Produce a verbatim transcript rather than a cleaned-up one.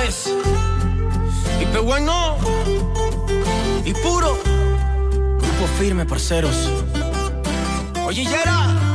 sabes. Y pe bueno. Y puro. Grupo firme, parceros. Oye, Yera.